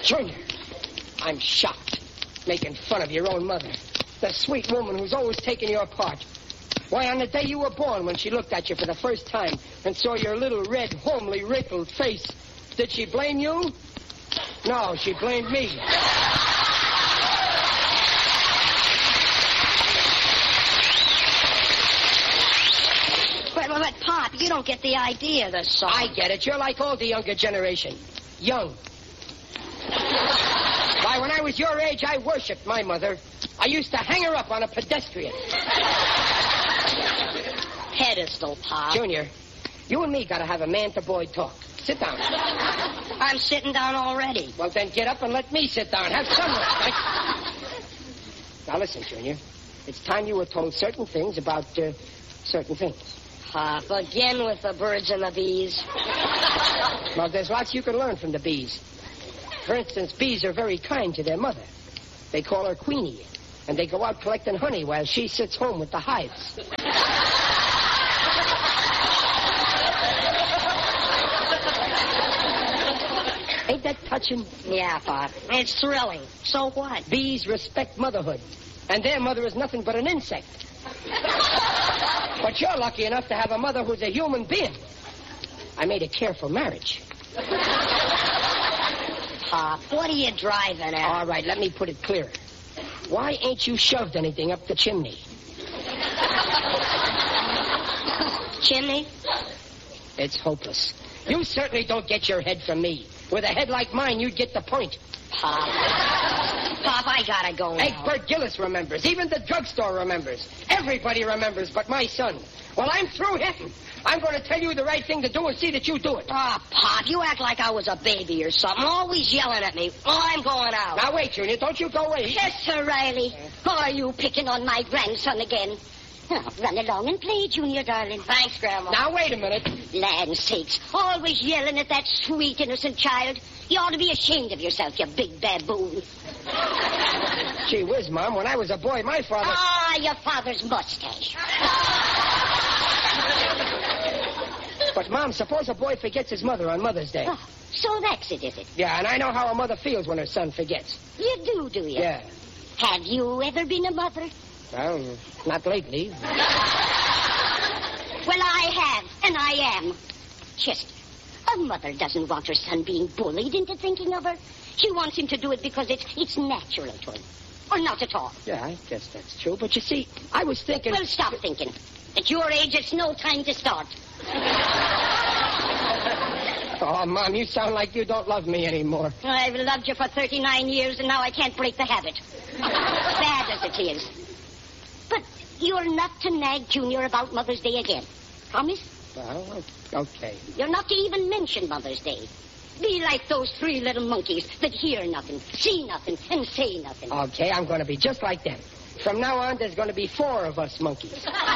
Junior, I'm shocked. Making fun of your own mother. The sweet woman who's always taken your part. Why, on the day you were born, when she looked at you for the first time and saw your little red, homely, wrinkled face, did she blame you? No, she blamed me. But, Pop, you don't get the idea of this song. I get it. You're like all the younger generation. Young. Why, when I was your age, I worshipped my mother. I used to hang her up on a pedestrian. Pedestal, Pop. Junior, you and me got to have a man-to-boy talk. Sit down. I'm sitting down already. Well, then get up and let me sit down. Have some respect. Now, listen, Junior. It's time you were told certain things about certain things. Pop, again with the birds and the bees. Well, there's lots you can learn from the bees. For instance, bees are very kind to their mother. They call her Queenie, and they go out collecting honey while she sits home with the hives. Ain't that touching? Yeah, Pop. It's thrilling. So what? Bees respect motherhood, and their mother is nothing but an insect. But you're lucky enough to have a mother who's a human being. I made a careful marriage. Pop, what are you driving at? All right, let me put it clearer. Why ain't you shoved anything up the chimney? Chimney? It's hopeless. You certainly don't get your head from me. With a head like mine, you'd get the point. Pop, I gotta go now. Egbert Gillis remembers. Even the drugstore remembers. Everybody remembers but my son. Well, I'm through hitting. I'm going to tell you the right thing to do and see that you do it. Oh, Pop, you act like I was a baby or something. Always yelling at me. Oh, I'm going out. Now, wait, Junior. Don't you go away. Yes, Sir Riley. Are you picking on my grandson again? Oh, run along and play, Junior, darling. Thanks, Grandma. Now, wait a minute. Land sakes, always yelling at that sweet, innocent child. You ought to be ashamed of yourself, you big baboon. Gee whiz, Mom. When I was a boy, my father... Ah, your father's mustache. But, Mom, suppose a boy forgets his mother on Mother's Day. Oh, so that's it, is it? Yeah, and I know how a mother feels when her son forgets. You do you? Yeah. Have you ever been a mother? Well, not lately. Well, I have, and I am. Chester, a mother doesn't want her son being bullied into thinking of her. She wants him to do it because it's natural to him. Or not at all. Yeah, I guess that's true. But you see, I was thinking... Well, stop thinking. At your age, it's no time to start. Oh, Mom, you sound like you don't love me anymore. I've loved you for 39 years, and now I can't break the habit. Bad as it is. But you're not to nag Junior about Mother's Day again. Promise? Well, okay. You're not to even mention Mother's Day. Be like those three little monkeys that hear nothing, see nothing, and say nothing. Okay, I'm going to be just like them. From now on, there's going to be 4 of us monkeys.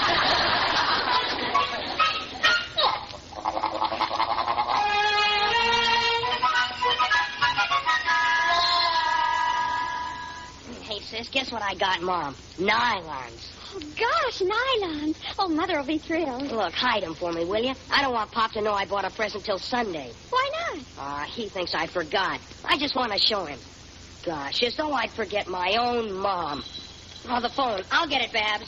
Hey, sis, guess what I got, Mom? Nylons. Oh, gosh, nylons. Oh, Mother will be thrilled. Look, hide them for me, will you? I don't want Pop to know I bought a present till Sunday. Why not? He thinks I forgot. I just want to show him. Gosh, as though I'd forget my own mom. Oh, the phone. I'll get it, Babs.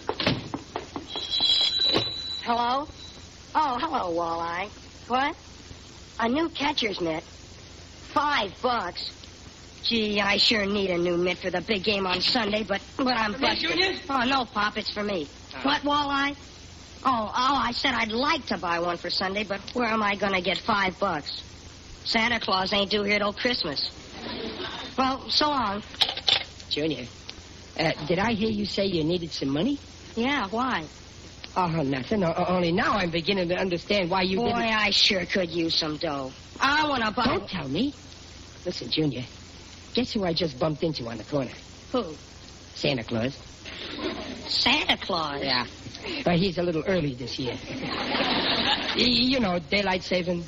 Hello? Oh, hello, Walleye. What? A new catcher's mitt. $5. Gee, I sure need a new mitt for the big game on Sunday, but I'm busted. Oh, no, Pop, it's for me. What, Walleye? Oh, I said I'd like to buy one for Sunday, but where am I going to get $5? Santa Claus ain't due here till Christmas. Well, so long. Junior, did I hear you say you needed some money? Yeah, why? Oh, nothing. Only now I'm beginning to understand why you Boy, didn't... I sure could use some dough. I want to buy... Don't tell me. Listen, Junior, guess who I just bumped into on the corner? Who? Santa Claus. Santa Claus? Yeah. But he's a little early this year. You know, daylight saving.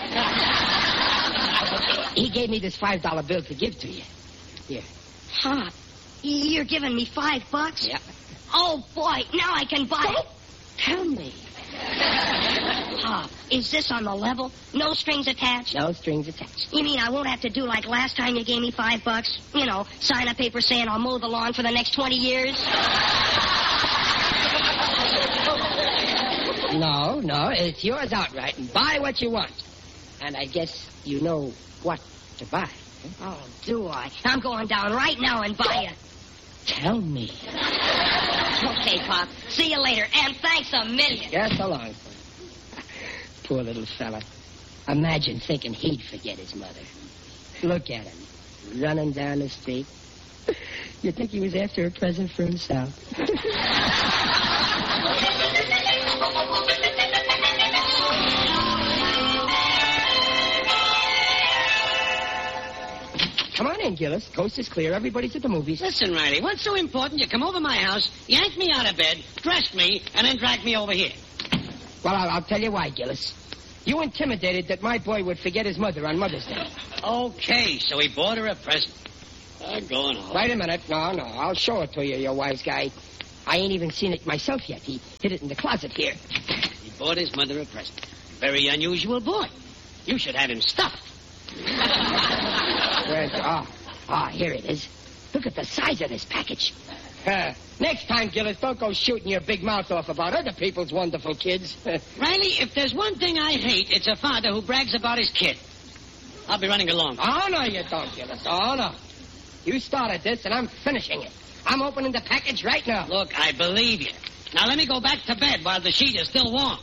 He gave me this $5 bill to give to you. Here. Huh. You're giving me $5? Yeah. Oh, boy, now I can buy... Don't tell me. Pop, is this on the level? No strings attached? No strings attached. You mean I won't have to do like last time you gave me $5? You know, sign a paper saying I'll mow the lawn for the next 20 years? No, it's yours outright, and buy what you want. And I guess you know what to buy. Oh, do I? I'm going down right now and buy it. Tell me. Okay, Pop. See you later, and thanks a million. Yeah, so long. Poor little fella. Imagine thinking he'd forget his mother. Look at him, running down the street. You'd think he was after a present for himself. Come on in, Gillis. Coast is clear. Everybody's at the movies. Listen, Riley, what's so important? You come over my house, yank me out of bed, dressed me, and then drag me over here. Well, I'll tell you why, Gillis. You intimidated that my boy would forget his mother on Mother's Day. Okay, so he bought her a present. Going home. Wait a minute. No. I'll show it to you, you wise guy. I ain't even seen it myself yet. He hid it in the closet here. He bought his mother a present. Very unusual boy. You should have him stuffed. Where's... here it is. Look at the size of this package. Next time, Gillis, don't go shooting your big mouth off about other people's wonderful kids. Riley, if there's one thing I hate, it's a father who brags about his kid. I'll be running along. Oh, no, you don't, Gillis. Oh, no. You started this, and I'm finishing it. I'm opening the package right now. Look, I believe you. Now let me go back to bed while the sheet is still warm.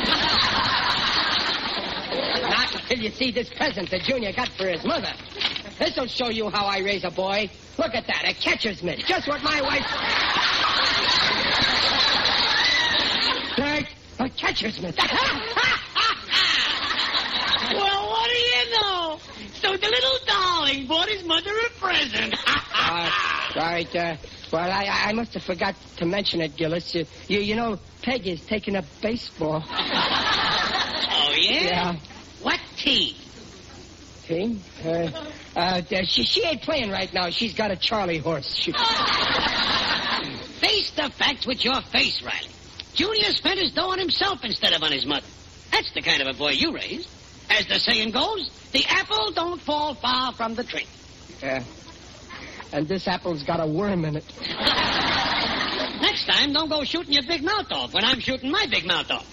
Not until you see this present that Junior got for his mother. This'll show you how I raise a boy. Look at that, a catcher's mitt. Just what my wife... Right, a catcher's mitt. Well, what do you know? So the little darling bought his mother a present. Right. Well, I must have forgot to mention it, Gillis. You know, Peg is taking up baseball. Oh, yeah? Yeah. What team? Team? She ain't playing right now. She's got a Charlie horse. Face the facts with your face, Riley. Junior spent his dough on himself instead of on his mother. That's the kind of a boy you raised. As the saying goes, the apple don't fall far from the tree. And this apple's got a worm in it. Next time, don't go shooting your big mouth off when I'm shooting my big mouth off.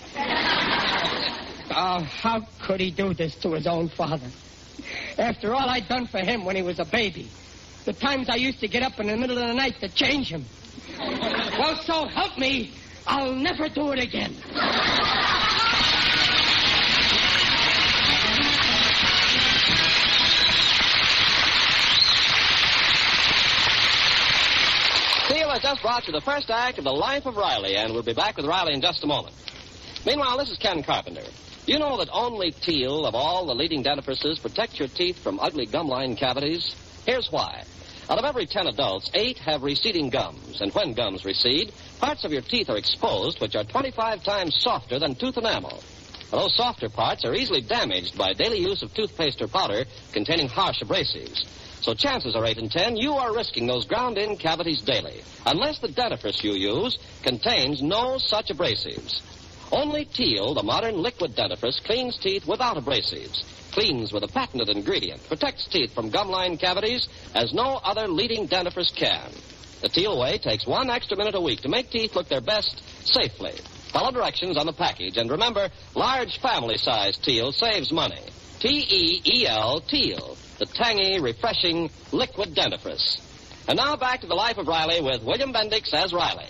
Oh, how could he do this to his own father? After all I'd done for him when he was a baby. The times I used to get up in the middle of the night to change him. Well, so help me, I'll never do it again. Theo has just brought you the first act of The Life of Riley, and we'll be back with Riley in just a moment. Meanwhile, this is Ken Carpenter. You know that only Teal, of all the leading dentifrices, protects your teeth from ugly gum line cavities? Here's why. Out of every 10 adults, 8 have receding gums. And when gums recede, parts of your teeth are exposed which are 25 times softer than tooth enamel. Those softer parts are easily damaged by daily use of toothpaste or powder containing harsh abrasives. So chances are 8 in 10 you are risking those ground-in cavities daily, unless the dentifrice you use contains no such abrasives. Only Teal, the modern liquid dentifrice, cleans teeth without abrasives, cleans with a patented ingredient, protects teeth from gum line cavities as no other leading dentifrice can. The Teal way takes 1 extra minute a week to make teeth look their best safely. Follow directions on the package, and remember, large family-size Teal saves money. T-E-E-L, Teal, the tangy, refreshing liquid dentifrice. And now back to The Life of Riley with William Bendix as Riley.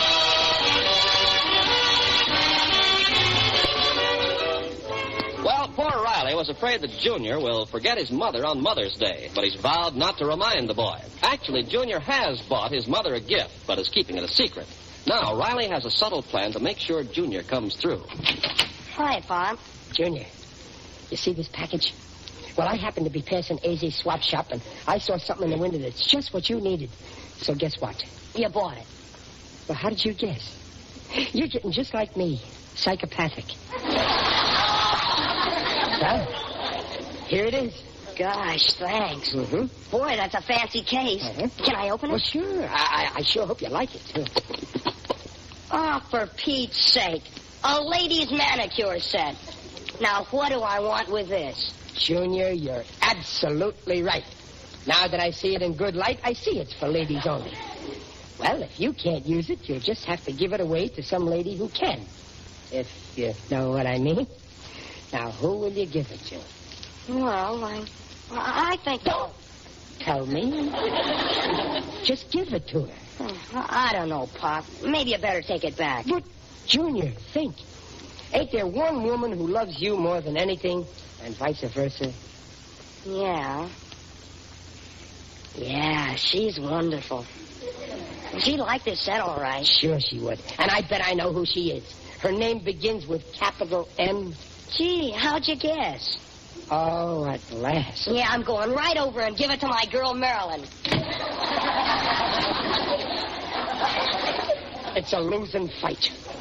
Well, poor Riley was afraid that Junior will forget his mother on Mother's Day, but he's vowed not to remind the boy. Actually, Junior has bought his mother a gift, but is keeping it a secret. Now, Riley has a subtle plan to make sure Junior comes through. Hi, Bob. Junior, you see this package? Well, I happened to be passing AZ Swap Shop, and I saw something in the window that's just what you needed. So guess what? You bought it. Well, how did you guess? You're getting just like me, psychopathic. Well, here it is. Gosh, thanks. Mm-hmm. Boy, that's a fancy case. Can I open it? Well, sure. I sure hope you like it, too. Oh, for Pete's sake. A ladies' manicure set. Now, what do I want with this? Junior, you're absolutely right. Now that I see it in good light, I see it's for ladies only. Well, if you can't use it, you'll just have to give it away to some lady who can. If you know what I mean. Now, who will you give it to? Well, I think... Don't tell me. Just give it to her. I don't know, Pop. Maybe you better take it back. But, Junior, think. Ain't there one woman who loves you more than anything, and vice versa? Yeah. Yeah, she's wonderful. She'd like this set all right. Sure she would. And I bet I know who she is. Her name begins with capital M. Gee, how'd you guess? Oh, at last. Yeah, I'm going right over and give it to my girl, Marilyn. It's a losing fight.